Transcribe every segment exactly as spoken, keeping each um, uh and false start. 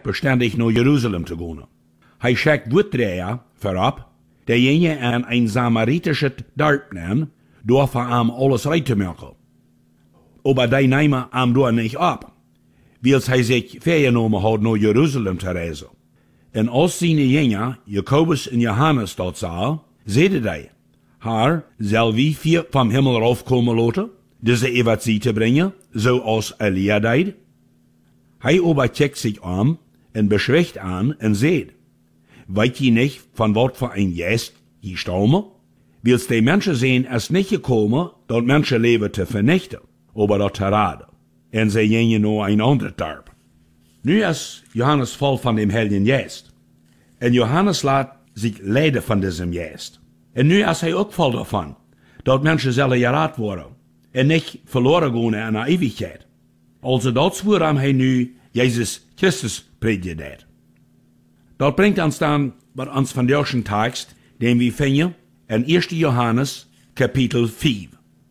beständig nach Jerusalem zu gehen. Hij schickt Wutträger vorab, derjenige an ein samaritisches Dorf nehmen, door für ihm alles recht zu machen. Aber die nehmen ihm dort nicht ab, weil hij sich vorgenommen hat, nach Jerusalem zu reisen. En als seine Jünger, Jakobus und Johannes dort sahen, zeiden die, Herr, soll wie vier vom Himmel raufkommen lassen, diese Evangelie zu bringen, so als Elia deed? Hij aber checkt sich um und beschwächt an und seht, weet je nicht, von wat für ein Geist je stammen? Wils die Menschen sehen es nicht gekommen, dat Menschenleben zu vernichten, aber dat zu raden. En sie gingen nur ein anderes Dorf. Nu ist Johannes voll von dem Heiligen Geist. Und Johannes lässt sich leiden von diesem Geist. Und nu ist er auch voll davon, dat Menschen sollen geraten worden und nicht verloren gehen in der Ewigkeit. Also dat worum hij nu Jesus Christus predikt. Dat bringt uns dann bei uns von der ersten Text, den wir finden in ersten Johannes, Kapitel vier.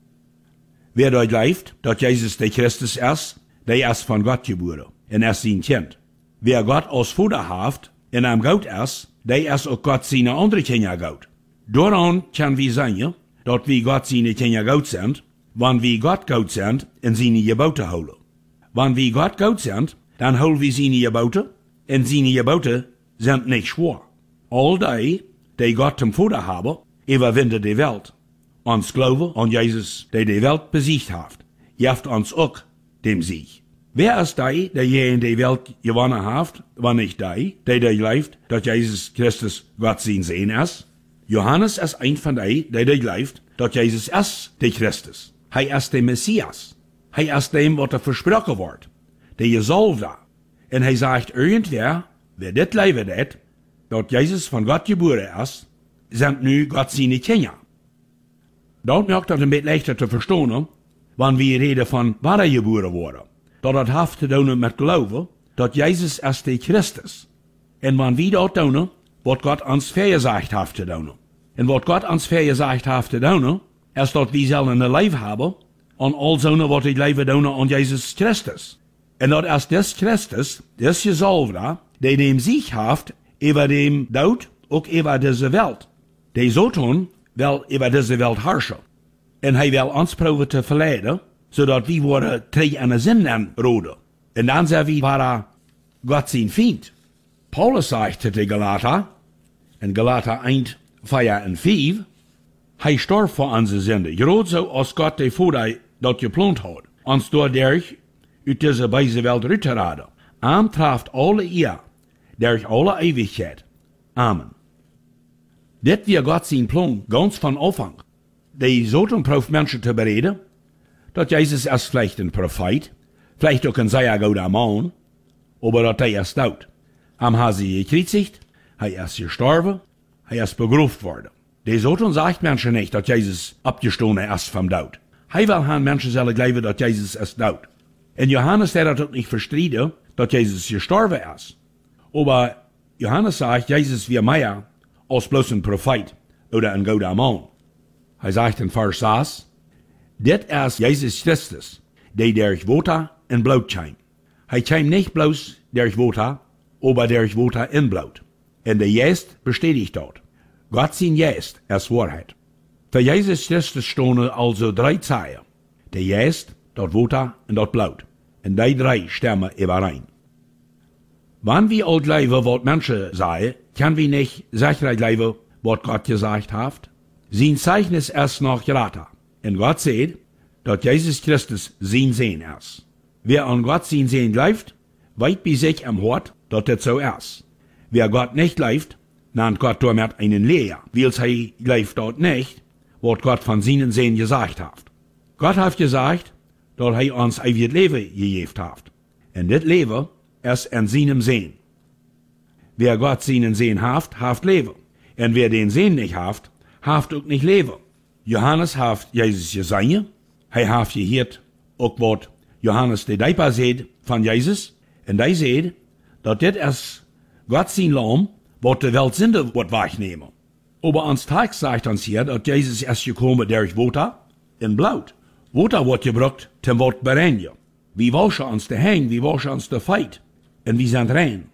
Wer dort lebt, dat Jesus der Christus ist, der ist von Gott geboren und ist sein Kind. Wer Gott als Vater hat und am Gott ist, der ist auch Gott seine andere Kinder Gott. Daran können wir sagen, dat wir Gott seine Kinder Gott sind, wenn wir Gott Gott sind und seine Gebote holen. Wenn wir Gott Gott sind, dann holen wir seine Gebote und seine Gebote sind nicht schwer. All die, die Gott zum Vater haben, überwinden die Welt. Uns Glauben an Jesus, der die Welt besiegt hat, jeft uns auch dem Sieg. Wer ist die, der je in die Welt gewonnen hat, wenn nicht die, der die glaubt, dass Jesus Christus Gott sein Sehen ist? Johannes ist ein von die, der die glaubt, dass Jesus ist der Christus. Er ist der Messias. Er ist dem, was er versprochen wird. Der Gesalbte. Und er sagt, irgendwer, wer das leben hat, dass Jesus von Gott geboren ist, sind nu Gott seine Kinder. Dat macht das ein bisschen leichter zu verstehen, wenn wir reden von waar er geboren wurde. Dat het heeft te doen met geloven, dat Jesus ist der Christus. Und wenn wir dat doen, wat Gott uns vergesagt heeft te doen. Und wat Gott uns vergesagt heeft te doen, ist, dat wir sollen ein Leben haben, an all zonen wat ich leven doen an Jesus Christus. Und dat ist des Christus, des Gesalbte, der dem Sieg haft, über dem Tod, auch über diese Welt. Der so tun, will über diese Welt herrschen. Und er will uns proben zu verleiden, zodat wir worden terug aan de zin en roden. En dan zijn we waar Gott sein Feind. Paulus sagt zu den Galater, in Galater eins, vier und fünf, hij starb voor onze Sünde, gerade so als Gott der Vater dat geplant hat, uns dadurch uit diese böse Welt rütterade. Am traft alle ihr, durch alle Ewigkeit. Amen. Dit wir Gott sein Plan ganz von Anfang. Die sollten prof Menschen zu bereden, dat Jesus erst vielleicht ein Prophet, vielleicht auch ein sehr guter Mann, aber dat er erst tot. Am hat sie gekreuzigt, er ist gestorben, er ist begraben worden. Die sollten sagt Menschen nicht, dat Jesus abgestoßen ist vom Tod. Hij will haben Menschen sollen glauben, dat Jesus ist tot. Und Johannes der hat auch nicht verstritten, dat Jesus gestorben ist. Aber Johannes sagt, Jesus wie mehr als bloß ein Prophet oder ein guter Mann. Er sagt in Vers sechs, dit ist Jesus Christus, der durch Wasser und Blut kam. Er kam nicht bloß durch Wasser, aber durch Wasser in Blut. Und der Geist bestätigt dort. Gott sein Geist ist Wahrheit. Für Jesus Christus stehen also drei Zeichen. Der Geist, dort Wasser und dort Blut. Und die drei stimmen überein. Wenn wir all glauben, was Menschen sagen, können wir nicht sicher glauben, was Gott gesagt hat. Sein Zeichen ist erst noch geraten. Und Gott sagt, dass Jesus Christus sein Sehen ist. Wer an Gott sein Sehen glaubt, weiß bei sich im Hort, dass das so ist. Wer Gott nicht glaubt, nennt Gott damit einen Lehrer, weil er glaubt dort nicht, was Gott von seinen Sehen gesagt hat. Gott hat gesagt, dass er uns ein Leben gegeben hat. Und das Leben ist in seinem Sehen. Wer Gott seinen Sehen hat, hat Leben. Und wer den Sehen nicht hat, hat auch nicht Leben. Johannes hat Jesus gesehen, er hat gehört, auch was Johannes der Däuper sagt von Jesus, und er sagt, dass das ist Gott sein Lamm, was die Welt Sünde wird wegnehmen. Aber uns Text sagt uns hier, dass Jesus erst gekommen durch Wasser und Blut. Wasser wird gebraucht zum Wort bereinigen. Wir waschen uns die Hände, wir waschen uns die Feit, und wir sind rein.